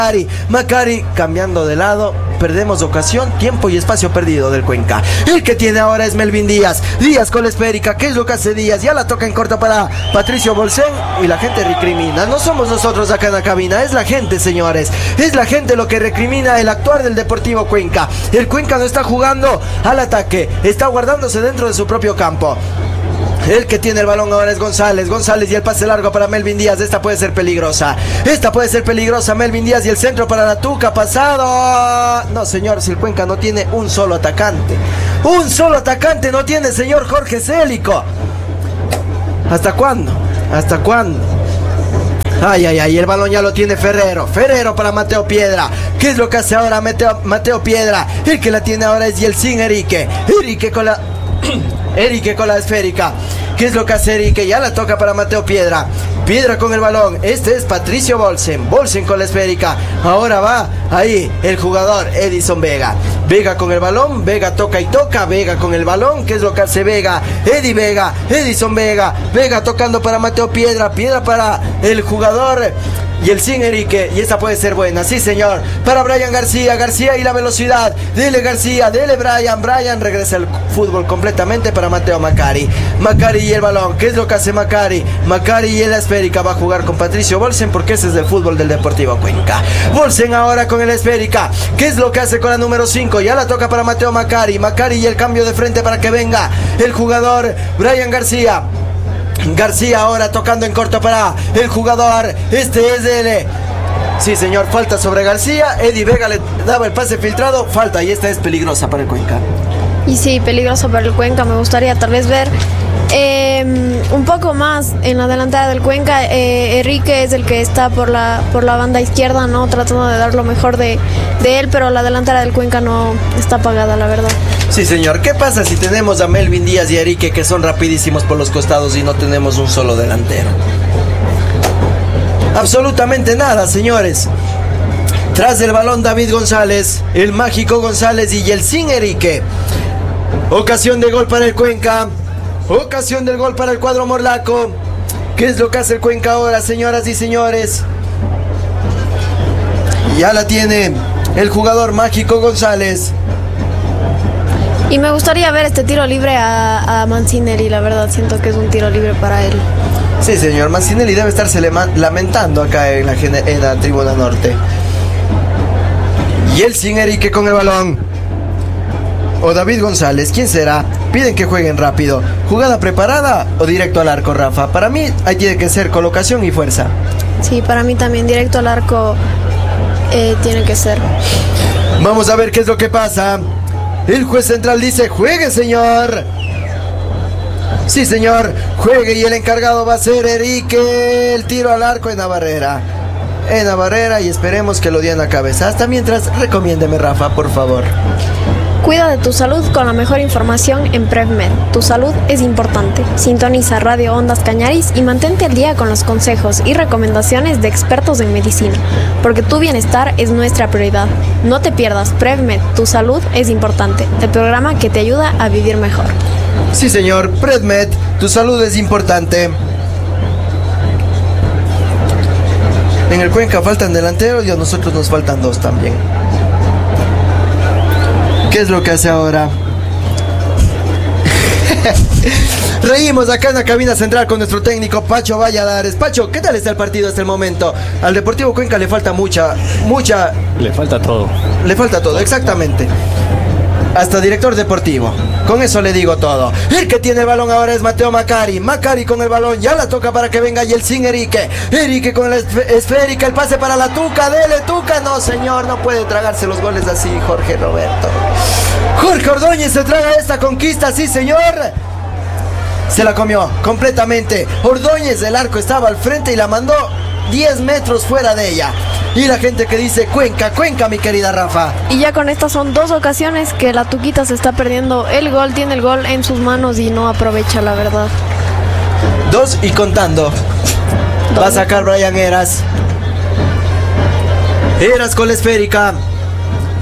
Macari cambiando de lado. Perdemos ocasión, tiempo y espacio perdido del Cuenca. El que tiene ahora es Melvin Díaz. Díaz con la esférica. ¿Qué es lo que hace Díaz? Ya la toca en corto para Patricio Bolsen. Y la gente recrimina. No somos nosotros acá en la cabina. Es la gente, señores. Es la gente lo que recrimina el actuar del Deportivo Cuenca. El Cuenca no está jugando al ataque. Está guardándose dentro de su propio campo. El que tiene el balón ahora es González. González y el pase largo para Melvin Díaz. Esta puede ser peligrosa. Melvin Díaz y el centro para la Tuca. Pasado. No, señor, si el Cuenca no tiene un solo atacante. Un solo atacante no tiene, señor Jorge Célico. ¿Hasta cuándo? ¿Hasta cuándo? Ay, el balón ya lo tiene Ferrero. Ferrero para Mateo Piedra. ¿Qué es lo que hace ahora Mateo Piedra? El que la tiene ahora es Yeltsin Erique. Erique con la esférica. ¿Qué es lo que hace Erique? Ya la toca para Mateo Piedra. Piedra con el balón. Este es Patricio Bolsen. Bolsen con la esférica. Ahora va ahí el jugador Edison Vega. Vega con el balón. Vega toca y toca. Vega con el balón. ¿Qué es lo que hace Vega? Eddie Vega. Edison Vega. Vega tocando para Mateo Piedra. Piedra para el jugador y el sin Erique, y esta puede ser buena, sí señor, para Brian García, García y la velocidad, dele García, dele Brian regresa el fútbol completamente para Mateo Macari, Macari y el balón, ¿qué es lo que hace Macari? Macari y la esférica, va a jugar con Patricio Bolsen porque ese es del fútbol del Deportivo Cuenca. Bolsen ahora con el esférica, ¿qué es lo que hace con la número 5? Ya la toca para Mateo Macari, Macari y el cambio de frente para que venga el jugador Brian García. García ahora tocando en corto para el jugador. Este es el... Sí, señor, falta sobre García. Eddie Vega le daba el pase filtrado. Falta y esta es peligrosa para el Cuenca. Y sí, peligroso para el Cuenca. Me gustaría tal vez ver un poco más en la delantera del Cuenca. Enrique es el que está por la banda izquierda, ¿no? Tratando de dar lo mejor de él, pero la delantera del Cuenca no está apagada, la verdad. Sí, señor. ¿Qué pasa si tenemos a Melvin Díaz y a Enrique que son rapidísimos por los costados y no tenemos un solo delantero? Absolutamente nada, señores. Tras el balón David González, el mágico González y el sin Enrique. Ocasión de gol para el Cuenca. Ocasión del gol para el cuadro morlaco. ¿Qué es lo que hace el Cuenca ahora, señoras y señores? Ya la tiene el jugador mágico González. Y me gustaría ver este tiro libre a Mancinelli, la verdad, siento que es un tiro libre para él. Sí, señor, Mancinelli debe estarse lamentando acá en la tribuna norte. Y el sin Enrique con el balón. O David González, ¿quién será? Piden que jueguen rápido. ¿Jugada preparada o directo al arco, Rafa? Para mí ahí tiene que ser colocación y fuerza. Sí, para mí también directo al arco tiene que ser. Vamos a ver qué es lo que pasa. El juez central dice, juegue, señor. Sí, señor, juegue, y el encargado va a ser Enrique. El tiro al arco en la barrera. Y esperemos que lo dé en la cabeza. Hasta mientras, recomiéndeme, Rafa, por favor. Cuida de tu salud con la mejor información en PrevMed. Tu salud es importante. Sintoniza Radio Ondas Cañaris y mantente al día con los consejos y recomendaciones de expertos en medicina, porque tu bienestar es nuestra prioridad. No te pierdas PrevMed. Tu salud es importante. El programa que te ayuda a vivir mejor. Sí, señor. PrevMed. Tu salud es importante. En el Cuenca faltan delanteros y a nosotros nos faltan 2 también. ¿Qué es lo que hace ahora? Reímos acá en la cabina central con nuestro técnico Pacho Valladares. Pacho, ¿qué tal está el partido hasta el momento? Al Deportivo Cuenca le falta mucha... Le falta todo. Le falta todo, exactamente. Hasta director deportivo. Con eso le digo todo. El que tiene el balón ahora es Mateo Macari. Macari con el balón, ya la toca para que venga Yeltsin Enrique. Enrique con la esférica, el pase para la Tuca. Dele, Tuca. No, señor, no puede tragarse los goles así, Jorge Roberto. Jorge Ordóñez se traga esta conquista, sí, señor. Se la comió completamente. Ordóñez, el arco estaba al frente y la mandó 10 metros fuera de ella. Y la gente que dice Cuenca, Cuenca, mi querida Rafa. Y ya con estas son 2 ocasiones que la Tuquita se está perdiendo el gol. Tiene el gol en sus manos y no aprovecha, la verdad. 2 y contando. Va a sacar Brian Eras. Eras con la esférica.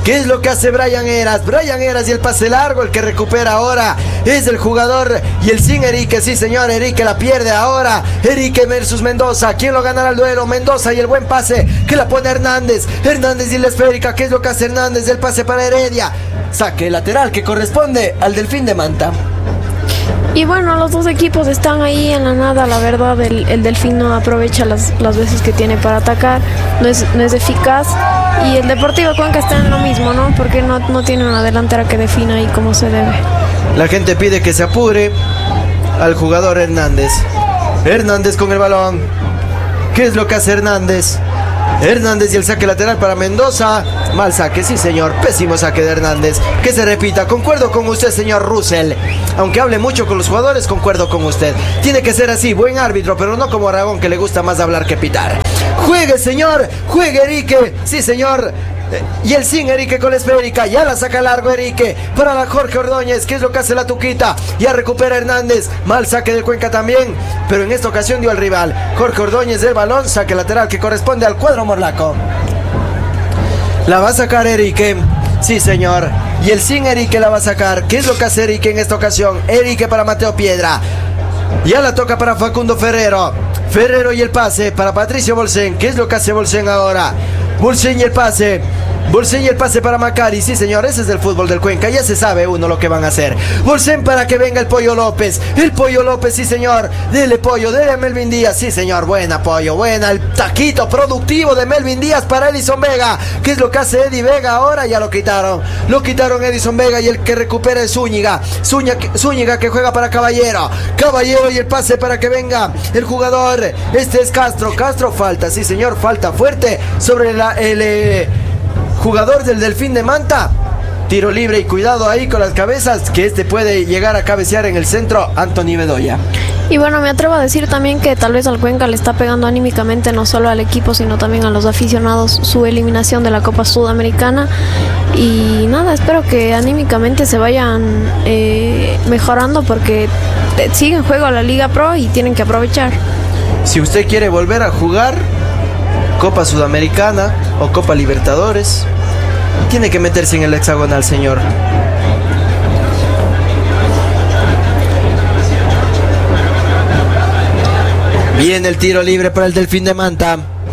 ¿Qué es lo que hace Brian Heras? Brian Heras y el pase largo, el que recupera ahora es el jugador y el sin Erique, sí señor, Erique la pierde ahora. Erique versus Mendoza, ¿quién lo ganará el duelo? Mendoza y el buen pase que la pone Hernández. Hernández y la esférica, ¿qué es lo que hace Hernández? El pase para Heredia. Saque lateral que corresponde al Delfín de Manta. Y bueno, los dos equipos están ahí en la nada, la verdad. El Delfín no aprovecha las veces que tiene para atacar, no es eficaz. Y el Deportivo Cuenca está en lo mismo, ¿no? Porque no tiene una delantera que defina ahí como se debe. La gente pide que se apure al jugador Hernández. Hernández con el balón. ¿Qué es lo que hace Hernández? Hernández y el saque lateral para Mendoza. Mal saque, sí señor, pésimo saque de Hernández. Que se repita, concuerdo con usted señor Russell. Aunque hable mucho con los jugadores, concuerdo con usted. Tiene que ser así, buen árbitro, pero no como Aragón, que le gusta más hablar que pitar. Juegue señor, juegue Erique, sí señor. Y el sin Erique con la esférica, ya la saca largo Erique para la Jorge Ordóñez, que es lo que hace la Tuquita, ya recupera Hernández, mal saque del Cuenca también, pero en esta ocasión dio al rival. Jorge Ordóñez del balón, saque lateral que corresponde al cuadro morlaco. La va a sacar Erique, sí señor, y el sin Erique la va a sacar. ¿Qué es lo que hace Erique en esta ocasión? Erique para Mateo Piedra, ya la toca para Facundo Ferrero. Ferrero y el pase para Patricio Bolsen. ¿Qué es lo que hace Bolsen ahora? Bolsen y el pase. Bolsen y el pase para Macari. Sí señor, ese es el fútbol del Cuenca. Ya se sabe uno lo que van a hacer. Bolsen para que venga el Pollo López. El Pollo López, sí señor. Dele Pollo, dele a Melvin Díaz. Sí señor, buena Pollo, buena. El taquito productivo de Melvin Díaz para Edison Vega. ¿Qué es lo que hace Eddie Vega ahora? Ya lo quitaron. Lo quitaron Edison Vega y el que recupera es Zúñiga. Zúñiga que juega para Caballero. Caballero y el pase para que venga el jugador. Este es Castro. Castro falta, sí señor, falta fuerte sobre el jugador del Delfín de Manta. Tiro libre y cuidado ahí con las cabezas, que este puede llegar a cabecear en el centro, Anthony Bedoya. Y bueno, me atrevo a decir también que tal vez al Cuenca le está pegando anímicamente no solo al equipo, sino también a los aficionados su eliminación de la Copa Sudamericana. Y nada, espero que anímicamente se vayan mejorando, porque sigue en juego la Liga Pro y tienen que aprovechar. Si usted quiere volver a jugar Copa Sudamericana o Copa Libertadores, tiene que meterse en el hexagonal, señor. Viene el tiro libre para el Delfín de Manta.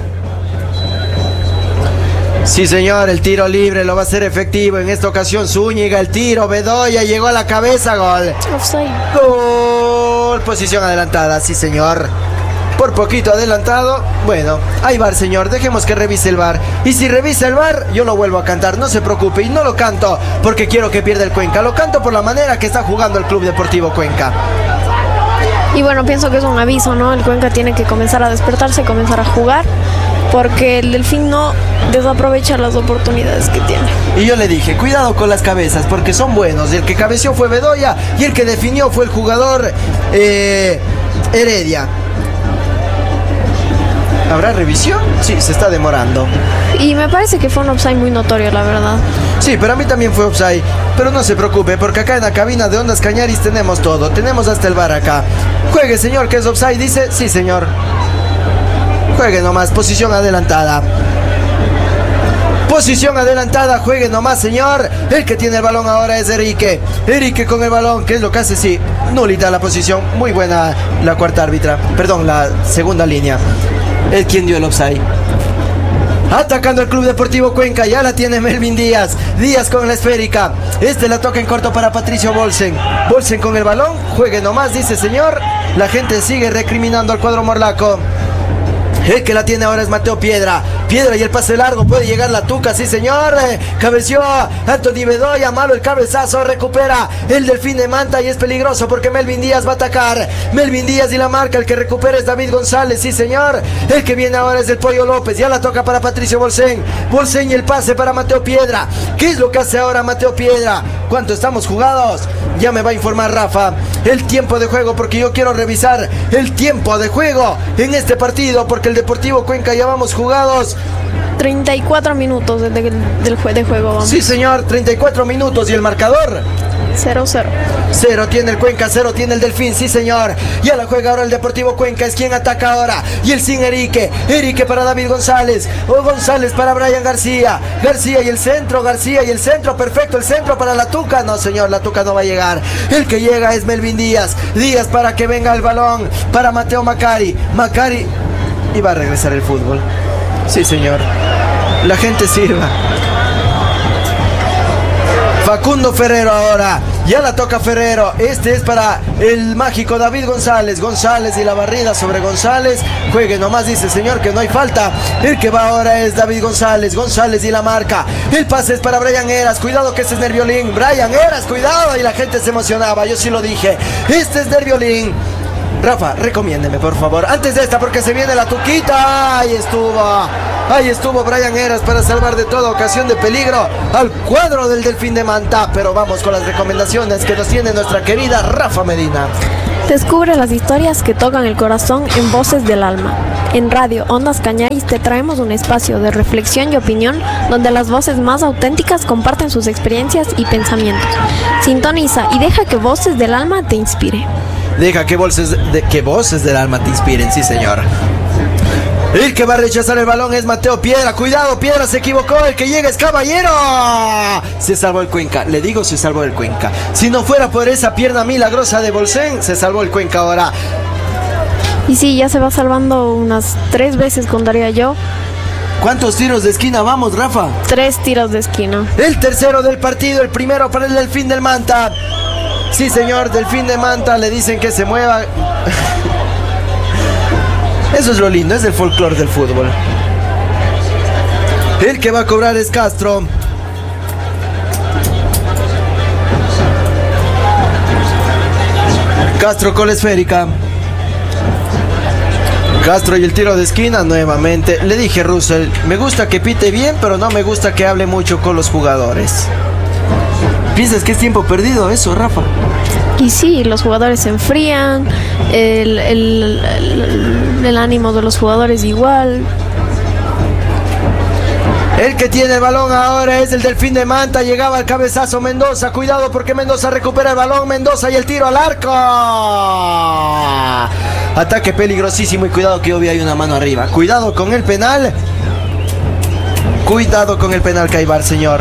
Sí señor, el tiro libre lo va a hacer efectivo. En esta ocasión Zúñiga, el tiro, Bedoya llegó a la cabeza, gol. Offside. Gol, posición adelantada, sí señor. Por poquito adelantado. Bueno, hay VAR, señor, dejemos que revise el VAR. Y si revisa el VAR, yo lo vuelvo a cantar, no se preocupe. Y no lo canto porque quiero que pierda el Cuenca, lo canto por la manera que está jugando el Club Deportivo Cuenca. Y bueno, pienso que es un aviso, ¿no? El Cuenca tiene que comenzar a despertarse, comenzar a jugar, porque el Delfín no desaprovecha las oportunidades que tiene. Y yo le dije, cuidado con las cabezas, porque son buenos. El que cabeció fue Bedoya y el que definió fue el jugador Heredia. ¿Habrá revisión? Sí, se está demorando. Y me parece que fue un offside muy notorio, la verdad. Sí, pero a mí también fue offside. Pero no se preocupe, porque acá en la cabina de Ondas Cañaris tenemos todo. Tenemos hasta el VAR acá. Juegue, señor, que es offside, dice. Sí, señor. Juegue nomás, posición adelantada. Posición adelantada, juegue nomás, señor. El que tiene el balón ahora es Erique. Erique con el balón, ¿qué es lo que hace? Sí, nulita la posición. Muy buena la cuarta árbitra. Perdón, la segunda línea. Es quien dio el offside. Atacando el Club Deportivo Cuenca, ya la tiene Melvin Díaz. Díaz con la esférica. Este la toca en corto para Patricio Bolsen. Bolsen con el balón, juegue nomás, dice señor. La gente sigue recriminando al cuadro morlaco. El que la tiene ahora es Mateo Piedra. Piedra y el pase largo, puede llegar la Tuca, sí señor. Cabeció Anthony Bedoya, malo el cabezazo, recupera el Delfín de Manta y es peligroso porque Melvin Díaz va a atacar. Melvin Díaz y la marca, el que recupera es David González, sí señor. El que viene ahora es el Pollo López, ya la toca para Patricio Bolsen. Bolsen y el pase para Mateo Piedra. ¿Qué es lo que hace ahora Mateo Piedra? ¿Cuánto estamos jugados? Ya me va a informar Rafa el tiempo de juego, porque yo quiero revisar el tiempo de juego en este partido, porque el Deportivo Cuenca ya vamos jugados 34 minutos de juego. Vamos. Sí, señor, 34 minutos y el marcador. 0-0. 0 tiene el Cuenca, 0 tiene el Delfín, sí señor. Ya la juega ahora el Deportivo Cuenca, es quien ataca ahora. Y el sin Erique para David González. González para Brian García. García y el centro, perfecto, el centro para la Tuca. No señor, la Tuca no va a llegar. El que llega es Melvin Díaz para que venga el balón para Mateo Macari. Y va a regresar el fútbol. Sí señor, la gente sirva. Facundo Ferrero ahora, ya la toca Ferrero, este es para el mágico David González y la barrida sobre González, juegue nomás, dice señor que no hay falta, el que va ahora es David González y la marca, el pase es para Brian Heras, cuidado que este es Nerviolín, Brian Heras, cuidado, y la gente se emocionaba, yo sí lo dije, este es Nerviolín. Rafa, recomiéndeme por favor, antes de esta porque se viene la Tuquita, ahí estuvo Brian Heras para salvar de toda ocasión de peligro al cuadro del Delfín de Manta, pero vamos con las recomendaciones que nos tiene nuestra querida Rafa Medina. Descubre las historias que tocan el corazón en Voces del Alma. En Radio Ondas Cañaris te traemos un espacio de reflexión y opinión donde las voces más auténticas comparten sus experiencias y pensamientos. Sintoniza y deja que Voces del Alma te inspire. Deja que voces del alma te inspiren, sí señor. El que va a rechazar el balón es Mateo Piedra. Cuidado, Piedra se equivocó. El que llega es Caballero. Se salvó el Cuenca. Le digo, se salvó el Cuenca. Si no fuera por esa pierna milagrosa de Bolsén, se salvó el Cuenca ahora. Y sí, ya se va salvando unas 3 veces, contaría yo. ¿Cuántos tiros de esquina vamos, Rafa? 3 tiros de esquina. El tercero del partido, el primero para el Delfín del Manta. Sí, señor, Delfín de Manta, le dicen que se mueva. Eso es lo lindo, es el folclore del fútbol. El que va a cobrar es Castro. Castro con la esférica. Castro y el tiro de esquina nuevamente. Le dije, Russell, me gusta que pite bien, pero no me gusta que hable mucho con los jugadores. ¿Piensas que es tiempo perdido eso, Rafa? Y sí, los jugadores se enfrían, el ánimo de los jugadores igual. El que tiene el balón ahora es el Delfín de Manta. Llegaba el cabezazo Mendoza. Cuidado porque Mendoza recupera el balón. Mendoza y el tiro al arco. Ataque peligrosísimo y cuidado que obvio hay una mano arriba. Cuidado con el penal. Cuidado con el penal que hay VAR, señor.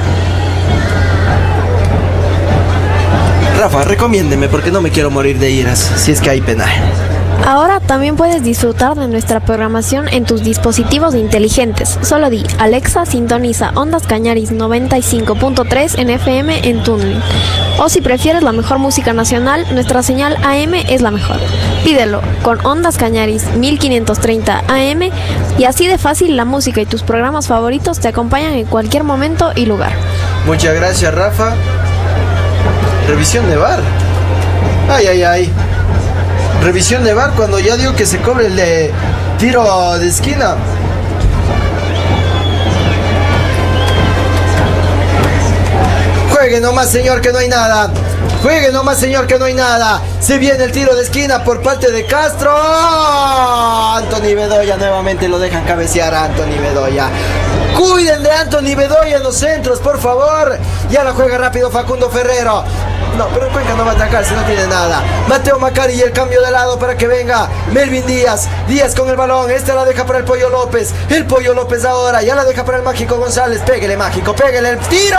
Rafa, recomiéndeme porque no me quiero morir de iras si es que hay penal. Ahora también puedes disfrutar de nuestra programación en tus dispositivos inteligentes. Solo di, Alexa, sintoniza Ondas Cañaris 95.3 en FM en TuneIn. O si prefieres la mejor música nacional, nuestra señal AM es la mejor. Pídelo con Ondas Cañaris 1530 AM y así de fácil la música y tus programas favoritos te acompañan en cualquier momento y lugar. Muchas gracias, Rafa. Revisión de VAR. Ay. Revisión de VAR cuando ya digo que se cobre el de tiro de esquina. Juegue nomás, señor, que no hay nada. Juegue nomás, señor, que no hay nada. Se viene el tiro de esquina por parte de Castro. Anthony Bedoya nuevamente lo dejan cabecear a Anthony Bedoya. Cuiden de Anthony Bedoya en los centros, por favor. Ya la juega rápido Facundo Ferrero. No, pero el Cuenca no va a atacar si no tiene nada. Mateo Macari y el cambio de lado para que venga Melvin Díaz. Díaz con el balón. Este la deja para el Pollo López. El Pollo López ahora. Ya la deja para el Mágico González. Pégale, Mágico. Pégale el tiro.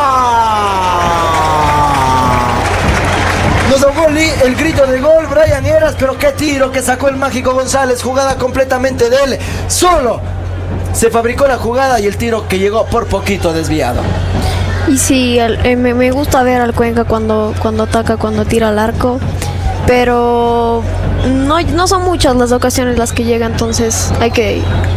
Nos ahogó el grito de gol Brian Heras. Pero qué tiro que sacó el Mágico González. Jugada completamente de él. Solo se fabricó la jugada y el tiro que llegó por poquito desviado. Y sí, me gusta ver al Cuenca cuando ataca, cuando tira al arco, pero no son muchas las ocasiones las que llega, entonces hay que...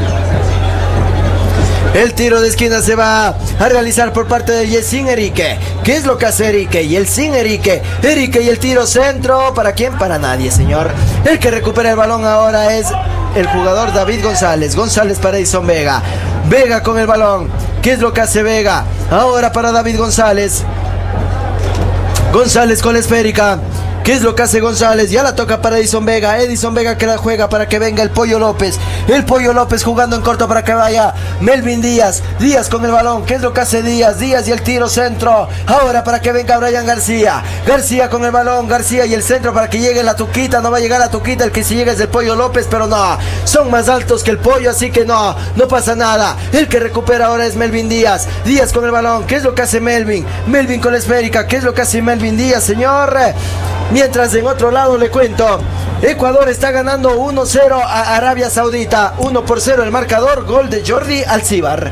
El tiro de esquina se va a realizar por parte de Yesin Erique. ¿Qué es lo que hace Erique? Y el sin Erique. Erique y el tiro centro. ¿Para quién? Para nadie, señor. El que recupera el balón ahora es el jugador David González. González para Edson Vega. Vega con el balón. ¿Qué es lo que hace Vega? Ahora para David González. González con la esférica. ¿Qué es lo que hace González? Ya la toca para Edison Vega. Edison Vega que la juega para que venga el Pollo López. El Pollo López jugando en corto para que vaya Melvin Díaz. Díaz con el balón. ¿Qué es lo que hace Díaz? Díaz y el tiro centro. Ahora para que venga Brian García. García con el balón. García y el centro para que llegue la Tuquita. No va a llegar la Tuquita. El que si llega es el Pollo López, pero no. Son más altos que el Pollo, así que no pasa nada. El que recupera ahora es Melvin Díaz. Díaz con el balón. ¿Qué es lo que hace Melvin? Melvin con la esférica. ¿Qué es lo que hace Melvin Díaz, señor? Mientras en otro lado le cuento, Ecuador está ganando 1-0 a Arabia Saudita. 1-0 el marcador. Gol de Jordi Alcibar.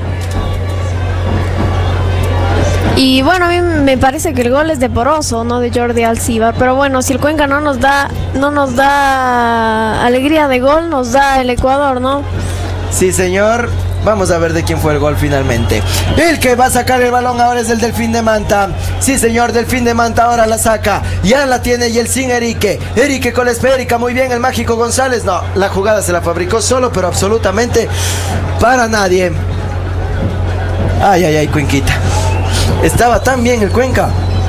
Y bueno, a mí me parece que el gol es de Poroso, no de Jordi Alcibar. Pero bueno, si el Cuenca no nos da alegría de gol, nos da el Ecuador, ¿no? Sí, señor. Vamos a ver de quién fue el gol finalmente. El que va a sacar el balón ahora es el Delfín de Manta. Sí, señor, Delfín de Manta ahora la saca. Ya la tiene Yeltsin Erique. Erique con la esférica. Muy bien, el mágico González. No, la jugada se la fabricó solo, pero absolutamente para nadie. Ay, Cuenquita. Estaba tan bien el Cuenca.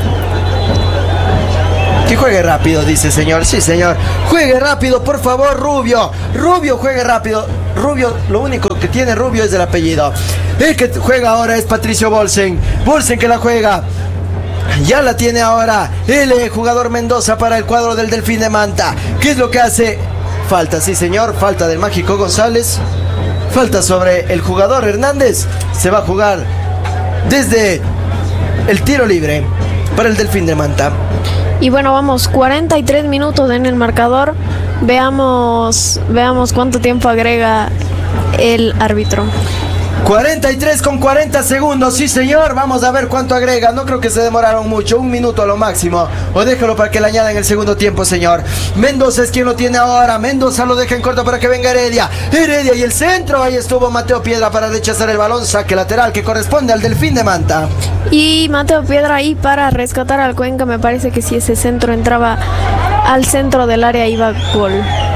Que juegue rápido, dice señor. Sí, señor. Juegue rápido, por favor, Rubio. Rubio, juegue rápido. Rubio, lo único que tiene Rubio es el apellido. El que juega ahora es Patricio Bolsen. Bolsen que la juega. Ya la tiene ahora el jugador Mendoza para el cuadro del Delfín de Manta. ¿Qué es lo que hace? Falta, sí, señor. Falta del mágico González. Falta sobre el jugador Hernández. Se va a jugar desde el tiro libre para el Delfín de Manta. Y bueno, vamos 43 minutos en el marcador. Veamos cuánto tiempo agrega el árbitro. 43 con 40 segundos, sí señor. Vamos a ver cuánto agrega. No creo que se demoraron mucho, 1 minuto a lo máximo. O déjalo para que le añadan el segundo tiempo, señor. Mendoza es quien lo tiene ahora. Mendoza lo deja en corto para que venga Heredia. Heredia y el centro. Ahí estuvo Mateo Piedra para rechazar el balón. Saque lateral que corresponde al Delfín de Manta. Y Mateo Piedra ahí para rescatar al Cuenca. Me parece que si ese centro entraba al centro del área iba gol.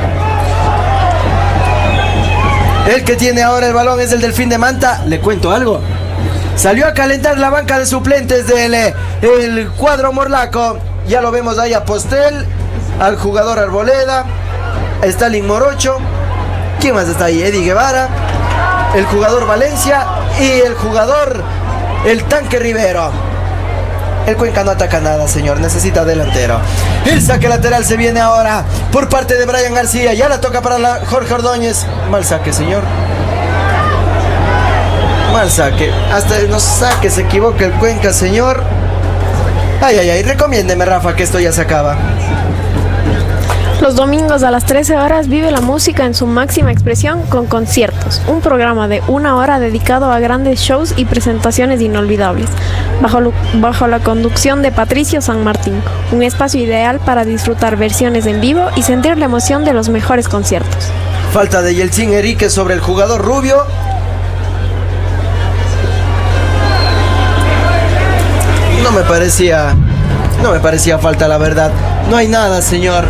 El que tiene ahora el balón es el Delfín de Manta. Le cuento algo. Salió a calentar la banca de suplentes del el cuadro morlaco. Ya lo vemos ahí a Postel, al jugador Arboleda, Stalin Morocho. ¿Quién más está ahí? Eddie Guevara, el jugador Valencia y el jugador el Tanque Rivero. El Cuenca no ataca nada, señor. Necesita delantero. El saque lateral se viene ahora por parte de Brian García. Ya la toca para Jorge Ordóñez. Mal saque, señor. Mal saque. Hasta en los saques se equivoca el Cuenca, señor. Ay. Recomiéndeme, Rafa, que esto ya se acaba. Los domingos a las 13 horas vive la música en su máxima expresión con conciertos, un programa de 1 hora dedicado a grandes shows y presentaciones inolvidables, bajo la conducción de Patricio San Martín, un espacio ideal para disfrutar versiones en vivo y sentir la emoción de los mejores conciertos. Falta de Yeltsin Erique sobre el jugador Rubio. No me parecía falta, la verdad. No hay nada, señor.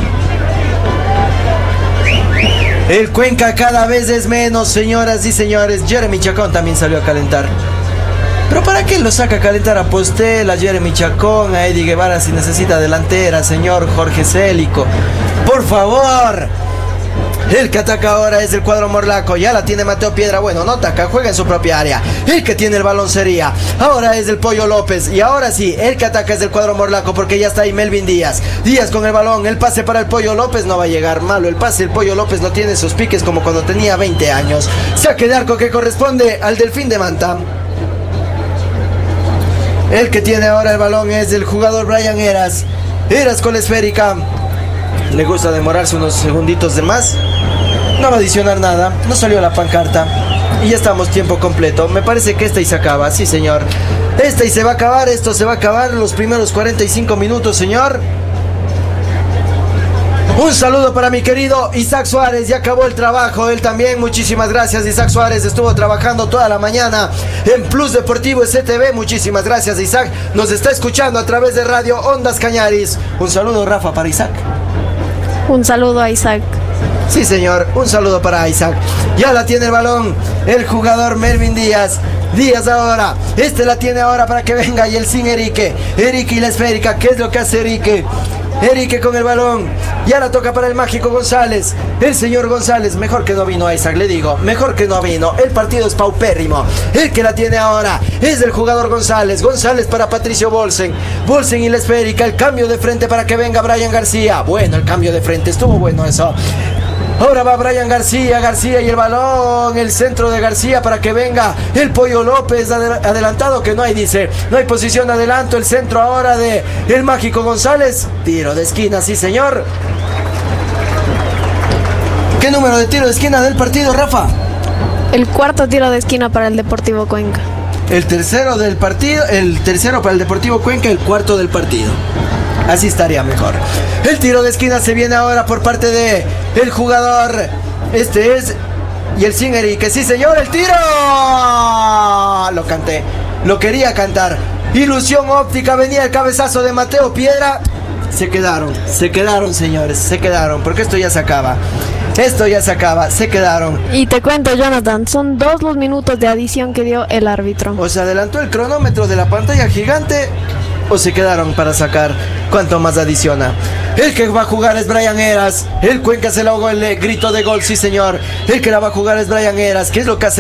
El Cuenca cada vez es menos, señoras y señores. Jeremy Chacón también salió a calentar. Pero ¿para qué lo saca a calentar a Postel, a Jeremy Chacón, a Eddie Guevara si necesita delantera, señor Jorge Célico? Por favor. El que ataca ahora es el cuadro morlaco. Ya la tiene Mateo Piedra. Bueno, no ataca, juega en su propia área. El que tiene el balón sería. Ahora es el Pollo López. Y ahora sí, el que ataca es el cuadro morlaco porque ya está ahí Melvin Díaz. Díaz con el balón. El pase para el Pollo López no va a llegar. Malo el pase. El Pollo López no tiene sus piques como cuando tenía 20 años. Saque de arco que corresponde al Delfín de Manta. El que tiene ahora el balón es el jugador Brian Eras. Eras con la esférica. Le gusta demorarse unos segunditos de más. No va a adicionar nada. No salió la pancarta. Y ya estamos tiempo completo. Me parece que esta y se acaba. Sí, señor. Esta y se va a acabar. Esto se va a acabar los primeros 45 minutos, señor. Un saludo para mi querido Isaac Suárez. Ya acabó el trabajo. Él también. Muchísimas gracias. Isaac Suárez estuvo trabajando toda la mañana en Plus Deportivo STV. Muchísimas gracias, Isaac. Nos está escuchando a través de Radio Ondas Cañaris. Un saludo, Rafa, para Isaac. Un saludo a Isaac. Sí, señor, un saludo para Isaac. Ya la tiene el balón el jugador Melvin Díaz. Díaz ahora, la tiene ahora para que venga Yeltsin Erique. Erique y la esférica, ¿qué es lo que hace Erique? Erique con el balón. Ya la toca para el mágico González. El señor González, mejor que no vino Isaac, le digo. Mejor que no vino. El partido es paupérrimo. El que la tiene ahora es el jugador González. González para Patricio Bolsen. Bolsen y la esférica. El cambio de frente para que venga Brian García. Bueno, el cambio de frente. Estuvo bueno eso. Ahora va Brian García y el balón, el centro de García para que venga el Pollo López adelantado, que no hay, dice, no hay posición de adelanto, el centro ahora de el mágico González, tiro de esquina, sí señor. ¿Qué número de tiro de esquina del partido, Rafa? El cuarto tiro de esquina para el Deportivo Cuenca. El tercero del partido, el tercero para el Deportivo Cuenca, el cuarto del partido. Así estaría mejor. El tiro de esquina se viene ahora por parte de el jugador. Este es Yeltsin Erique. Sí, señor, el tiro. Lo canté. Lo quería cantar. Ilusión óptica. Venía el cabezazo de Mateo Piedra. Se quedaron, señores. Se quedaron. Porque esto ya se acaba. Se quedaron. Y te cuento, Jonathan, son 2 los minutos de adición que dio el árbitro. O se adelantó el cronómetro de la pantalla gigante, o se quedaron para sacar cuánto más adiciona. El que va a jugar es Brian Heras. El Cuenca se le ahogó el grito de gol, sí señor. El que la va a jugar es Brian Heras. ¿Qué es lo que hace